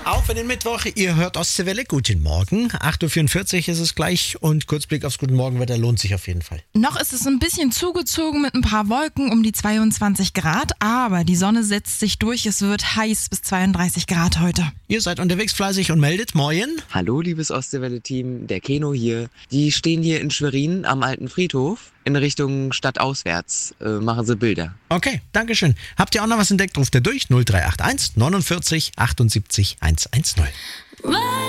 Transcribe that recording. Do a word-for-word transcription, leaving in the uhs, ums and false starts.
Auch für den Mittwoch, ihr hört Ostseewelle, guten Morgen. acht Uhr vierundvierzig ist es gleich und Kurzblick aufs Guten Morgenwetter lohnt sich auf jeden Fall. Noch ist es ein bisschen zugezogen mit ein paar Wolken um die zweiundzwanzig Grad, aber die Sonne setzt sich durch, es wird heiß bis zweiunddreißig Grad heute. Ihr seid unterwegs fleißig und meldet, moin. Hallo liebes Ostseewelle-Team, der Keno hier. Die stehen hier in Schwerin am alten Friedhof in Richtung stadtauswärts. Äh, machen sie Bilder. Okay, dankeschön. Habt ihr auch noch was entdeckt? Ruft ihr durch null drei acht eins neunundvierzig achtundsiebzig hundertzehn.